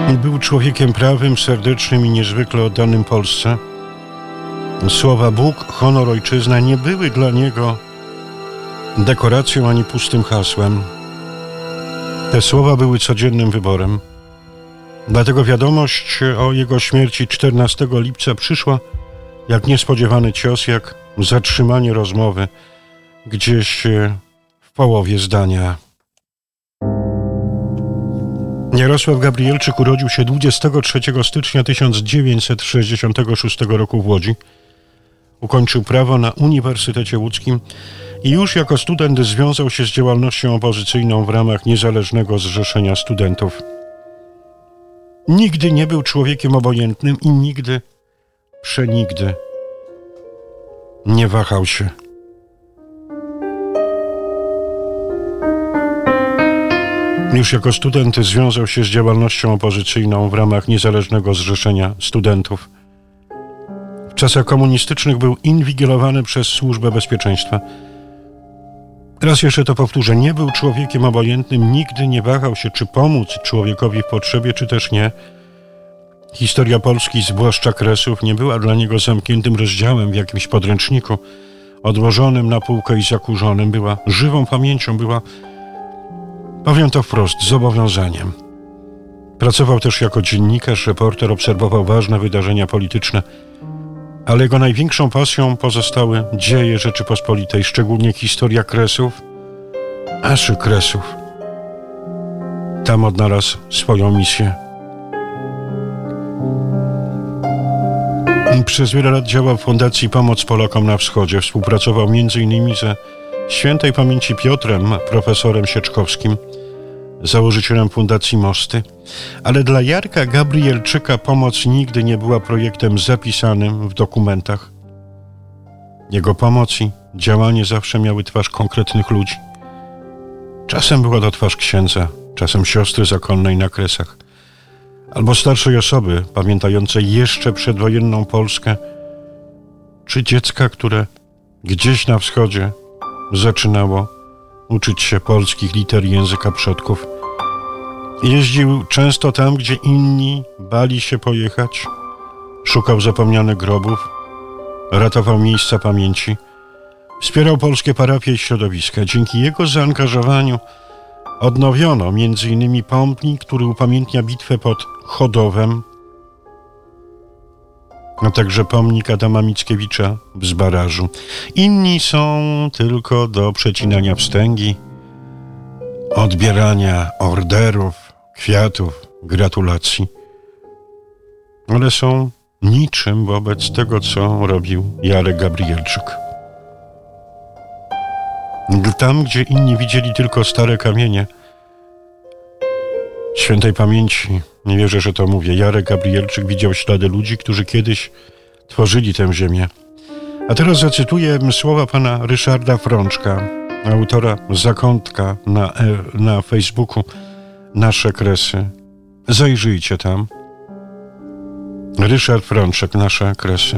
Był człowiekiem prawym, serdecznym i niezwykle oddanym Polsce. Słowa Bóg, honor, ojczyzna nie były dla niego dekoracją ani pustym hasłem. Te słowa były codziennym wyborem. Dlatego wiadomość o jego śmierci 14 lipca przyszła jak niespodziewany cios, jak zatrzymanie rozmowy gdzieś w połowie zdania. Jarosław Gabrielczyk urodził się 23 stycznia 1966 roku w Łodzi. Ukończył prawo na Uniwersytecie Łódzkim i już jako student związał się z działalnością opozycyjną w ramach Niezależnego Zrzeszenia Studentów. Nigdy nie był człowiekiem obojętnym i nigdy, przenigdy nie wahał się. Już jako student związał się z działalnością opozycyjną w ramach Niezależnego Zrzeszenia Studentów. W czasach komunistycznych był inwigilowany przez Służbę Bezpieczeństwa. Raz jeszcze to powtórzę, nie był człowiekiem obojętnym, nigdy nie wahał się, czy pomóc człowiekowi w potrzebie, czy też nie. Historia Polski, zwłaszcza Kresów, nie była dla niego zamkniętym rozdziałem w jakimś podręczniku, odłożonym na półkę i zakurzonym. Była żywą pamięcią, była, powiem to wprost, zobowiązaniem. Pracował też jako dziennikarz, reporter, obserwował ważne wydarzenia polityczne, ale jego największą pasją pozostały dzieje Rzeczypospolitej, szczególnie historia Kresów, naszych Kresów. Tam odnalazł swoją misję. Przez wiele lat działał w Fundacji Pomoc Polakom na Wschodzie. Współpracował m.in. ze świętej pamięci Piotrem, profesorem Sieczkowskim, założycielem Fundacji Mosty. Ale dla Jarka Gabrielczyka pomoc nigdy nie była projektem zapisanym w dokumentach. Jego pomoc i działanie zawsze miały twarz konkretnych ludzi. Czasem była to twarz księdza, czasem siostry zakonnej na Kresach, albo starszej osoby pamiętającej jeszcze przedwojenną Polskę, czy dziecka, które gdzieś na wschodzie zaczynało uczyć się polskich liter i języka przodków. Jeździł często tam, gdzie inni bali się pojechać, szukał zapomnianych grobów, ratował miejsca pamięci, wspierał polskie parafie i środowiska. Dzięki jego zaangażowaniu odnowiono m.in. pomnik, który upamiętnia bitwę pod Chodowem, a także pomnik Adama Mickiewicza w Zbarażu. Inni są tylko do przecinania wstęgi, odbierania orderów, kwiatów, gratulacji, ale są niczym wobec tego, co robił Jarek Gabrielczyk. Tam, gdzie inni widzieli tylko stare kamienie, świętej pamięci, nie wierzę, że to mówię, Jarek Gabrielczyk widział ślady ludzi, którzy kiedyś tworzyli tę ziemię. A teraz zacytuję słowa pana Ryszarda Frączka, autora zakątka na Facebooku Nasze Kresy. Zajrzyjcie tam. Ryszard Frączek, Nasze Kresy.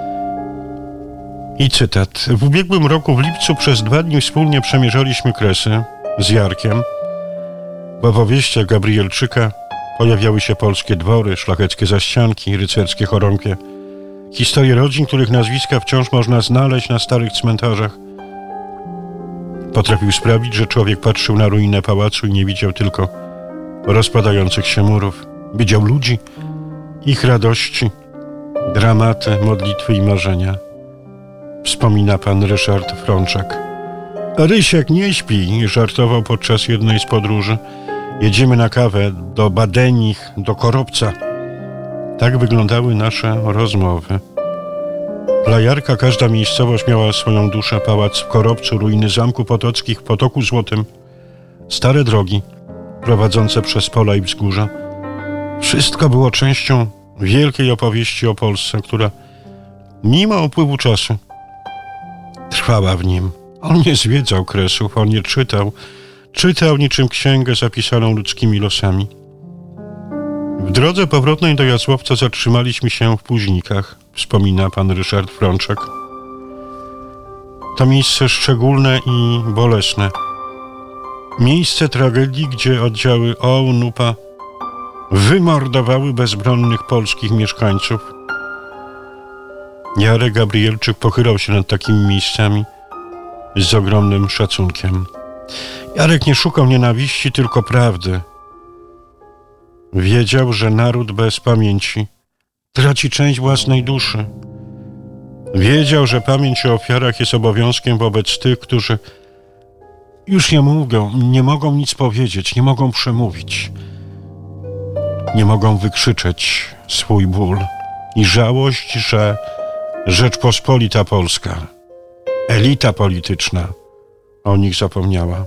I cytat. W ubiegłym roku w lipcu przez 2 dni wspólnie przemierzaliśmy Kresy z Jarkiem, bo w opowieściach Gabrielczyka pojawiały się polskie dwory, szlacheckie zaścianki, rycerskie chorągie, historie rodzin, których nazwiska wciąż można znaleźć na starych cmentarzach. Potrafił sprawić, że człowiek patrzył na ruinę pałacu i nie widział tylko rozpadających się murów. Widział ludzi, ich radości, dramaty, modlitwy i marzenia. Wspomina pan Ryszard Frączek. Rysiek nie śpi, żartował podczas jednej z podróży. Jedziemy na kawę do Badenich, do Koropca. Tak wyglądały nasze rozmowy. Dla Jarka każda miejscowość miała swoją duszę. Pałac w Koropcu, ruiny zamku potockich w Potoku Złotym, stare drogi prowadzące przez pola i wzgórza. Wszystko było częścią wielkiej opowieści o Polsce, która mimo upływu czasu trwała w nim. On nie zwiedzał Kresów, on nie czytał. Czytał niczym księgę zapisaną ludzkimi losami. W drodze powrotnej do Jasłowca zatrzymaliśmy się w Późnikach, wspomina pan Ryszard Frączek. To miejsce szczególne i bolesne. Miejsce tragedii, gdzie oddziały OUN, UPA wymordowały bezbronnych polskich mieszkańców. Jarek Gabrielczyk pochylał się nad takimi miejscami z ogromnym szacunkiem. Jarek nie szukał nienawiści, tylko prawdy. Wiedział, że naród bez pamięci traci część własnej duszy. Wiedział, że pamięć o ofiarach jest obowiązkiem wobec tych, którzy już nie mówią, nie mogą nic powiedzieć, nie mogą przemówić, nie mogą wykrzyczeć swój ból i żałość, że Rzeczpospolita Polska, elita polityczna o nich zapomniała.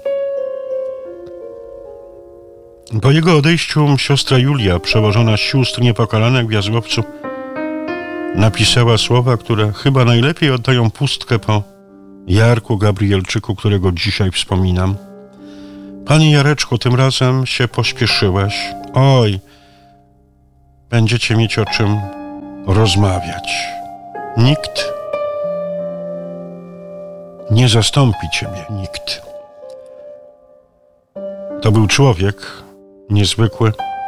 Po jego odejściu siostra Julia, przełożona sióstr Niepokalanek w Jazłowcu, napisała słowa, które chyba najlepiej oddają pustkę po Jarku Gabrielczyku, którego dzisiaj wspominam. Panie Jareczku, tym razem się pośpieszyłeś. Oj, będziecie mieć o czym rozmawiać. Nikt nie zastąpi ciebie, nikt. To był człowiek niezwykły,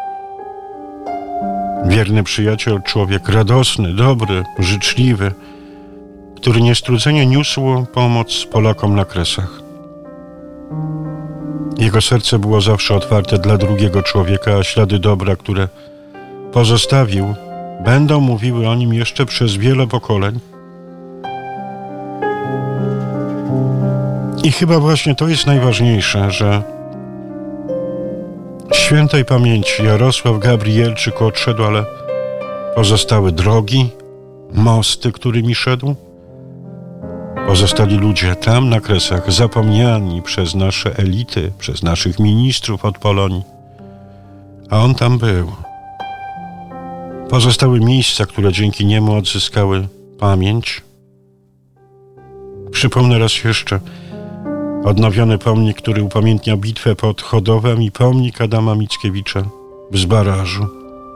wierny przyjaciel, człowiek radosny, dobry, życzliwy, który niestrudzenie niósł pomoc Polakom na Kresach. Jego serce było zawsze otwarte dla drugiego człowieka, a ślady dobra, które pozostawił, będą mówiły o nim jeszcze przez wiele pokoleń. I chyba właśnie to jest najważniejsze, że świętej pamięci Jarosław Gabrielczyk odszedł, ale pozostały drogi, mosty, którymi szedł. Pozostali ludzie tam na Kresach, zapomniani przez nasze elity, przez naszych ministrów od Polonii. A on tam był. Pozostały miejsca, które dzięki niemu odzyskały pamięć. Przypomnę raz jeszcze odnowiony pomnik, który upamiętnia bitwę pod Chodowem, i pomnik Adama Mickiewicza w Zbarażu.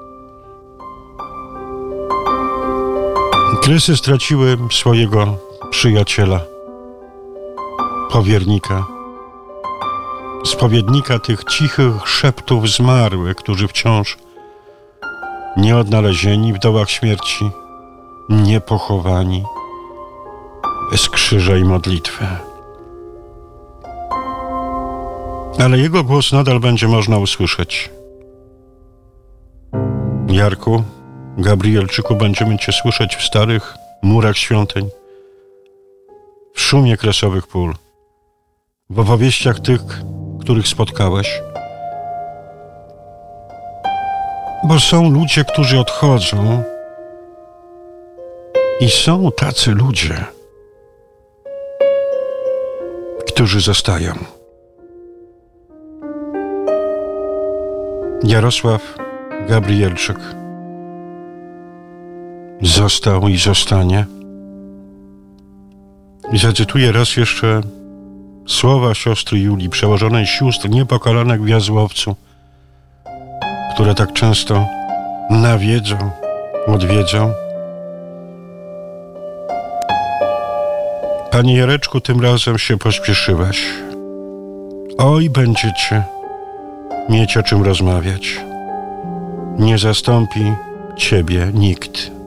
Kresy straciły swojego przyjaciela, powiernika, spowiednika tych cichych szeptów zmarłych, którzy wciąż nieodnalezieni w dołach śmierci, niepochowani, bez krzyża i modlitwy. Ale jego głos nadal będzie można usłyszeć. Jarku Gabrielczyku, będziemy cię słyszeć w starych murach świątyń, w szumie kresowych pól, w opowieściach tych, których spotkałeś. Bo są ludzie, którzy odchodzą i są tacy ludzie, którzy zostają. Jarosław Gabrielczyk został i zostanie. I zacytuję raz jeszcze słowa siostry Julii, przełożonej sióstr Niepokalanek w Jazłowcu, które tak często odwiedzą. Panie Jareczku, tym razem się pośpieszyłeś. Oj, będziecie mieć o czym rozmawiać. Nie zastąpi ciebie nikt.